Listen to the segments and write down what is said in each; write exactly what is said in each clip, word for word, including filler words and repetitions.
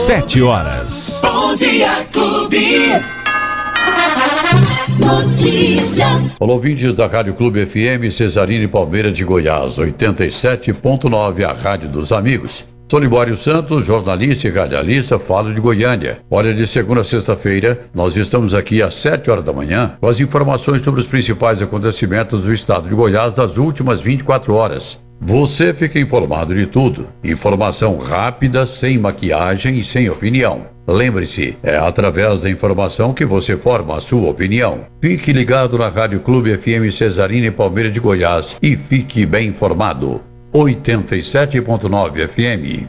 sete horas. Bom Dia Clube. Notícias. Olá, ouvintes da Rádio Clube F M, Cesarini Palmeira de Goiás, oitenta e sete ponto nove, a rádio dos amigos. Sou Libório Santos, jornalista e radialista, falo de Goiânia. Olha, de segunda a sexta-feira, nós estamos aqui às sete horas da manhã com as informações sobre os principais acontecimentos do estado de Goiás das últimas vinte e quatro horas. Você fica informado de tudo. Informação rápida, sem maquiagem e sem opinião. Lembre-se, é através da informação que você forma a sua opinião. Fique ligado na Rádio Clube F M Cesarini Palmeira de Goiás e fique bem informado. oitenta e sete ponto nove F M.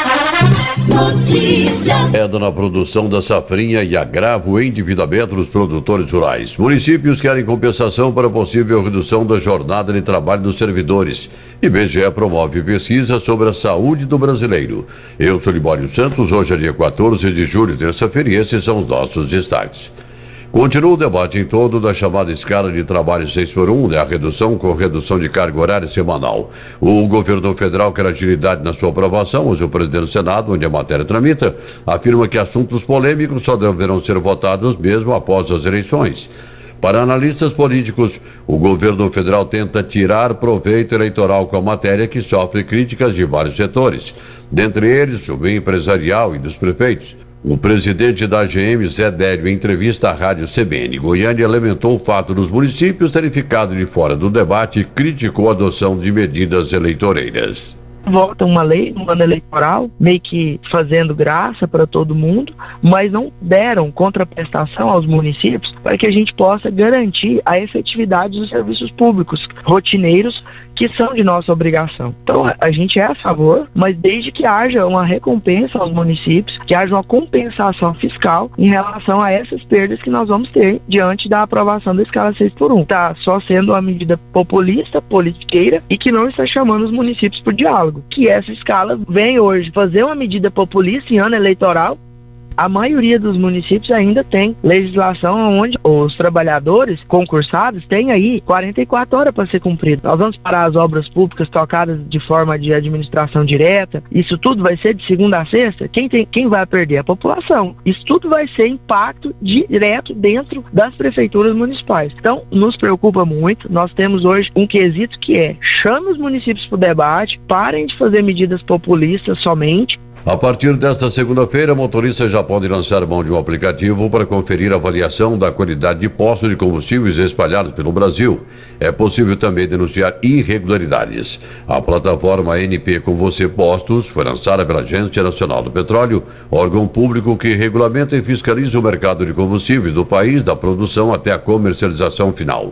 Notícias. Queda na produção da safrinha e agrava o endividamento dos produtores rurais. Municípios querem compensação para possível redução da jornada de trabalho dos servidores. I B G E promove pesquisa sobre a saúde do brasileiro. Eu sou Libório Santos, hoje é dia quatorze de julho, terça-feira, e esses são os nossos destaques. Continua o debate em torno da chamada escala de trabalho seis por um, né, a redução com redução de carga horária semanal. O governo federal quer agilidade na sua aprovação, mas o presidente do Senado, onde a matéria tramita, afirma que assuntos polêmicos só deverão ser votados mesmo após as eleições. Para analistas políticos, o governo federal tenta tirar proveito eleitoral com a matéria que sofre críticas de vários setores, dentre eles o bem empresarial e dos prefeitos. O presidente da A G M, Zé Délio, em entrevista à rádio C B N Goiânia, lamentou o fato dos municípios terem ficado de fora do debate e criticou a adoção de medidas eleitoreiras. Vota uma lei no ano eleitoral, meio que fazendo graça para todo mundo, mas não deram contraprestação aos municípios para que a gente possa garantir a efetividade dos serviços públicos rotineiros que são de nossa obrigação. Então, a gente é a favor, mas desde que haja uma recompensa aos municípios, que haja uma compensação fiscal em relação a essas perdas que nós vamos ter diante da aprovação da escala seis por um. Está só sendo uma medida populista, politiqueira, e que não está chamando os municípios por diálogo. Que essa escala vem hoje fazer uma medida populista em ano eleitoral. A maioria dos municípios ainda tem legislação onde os trabalhadores concursados têm aí quarenta e quatro horas para ser cumprido. Nós vamos parar as obras públicas tocadas de forma de administração direta. Isso tudo vai ser de segunda a sexta. Quem, tem, quem vai perder? A população. Isso tudo vai ser impacto direto dentro das prefeituras municipais. Então, nos preocupa muito. Nós temos hoje um quesito que é: chame os municípios para o debate, parem de fazer medidas populistas somente. A partir desta segunda-feira, motoristas já podem lançar mão de um aplicativo para conferir a avaliação da qualidade de postos de combustíveis espalhados pelo Brasil. É possível também denunciar irregularidades. A plataforma N P Com Você Postos foi lançada pela Agência Nacional do Petróleo, órgão público que regulamenta e fiscaliza o mercado de combustíveis do país, da produção até a comercialização final.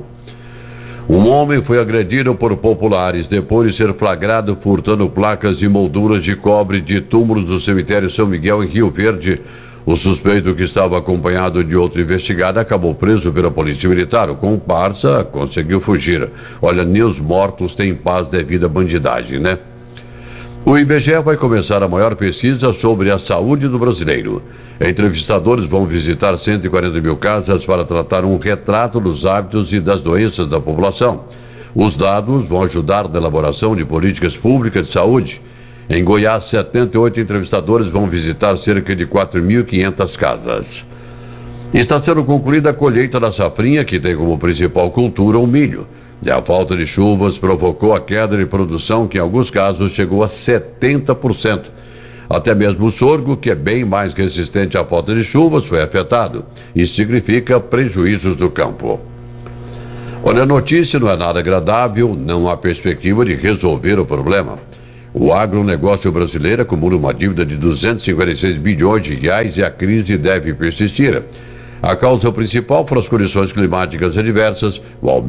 Um homem foi agredido por populares depois de ser flagrado furtando placas e molduras de cobre de túmulos do cemitério São Miguel, em Rio Verde. O suspeito, que estava acompanhado de outro investigado, acabou preso pela Polícia Militar. O comparsa conseguiu fugir. Olha, nem os mortos têm paz devido à bandidagem, né? O I B G E vai começar a maior pesquisa sobre a saúde do brasileiro. Entrevistadores vão visitar cento e quarenta mil casas para tratar um retrato dos hábitos e das doenças da população. Os dados vão ajudar na elaboração de políticas públicas de saúde. Em Goiás, setenta e oito entrevistadores vão visitar cerca de quatro mil e quinhentas casas. Está sendo concluída a colheita da safrinha, que tem como principal cultura o milho. E a falta de chuvas provocou a queda de produção, que em alguns casos chegou a setenta por cento. Até mesmo o sorgo, que é bem mais resistente à falta de chuvas, foi afetado. Isso significa prejuízos do campo. Olha, a notícia não é nada agradável, não há perspectiva de resolver o problema. O agronegócio brasileiro acumula uma dívida de duzentos e cinquenta e seis bilhões de reais e a crise deve persistir. A causa principal foram as condições climáticas adversas, o aumento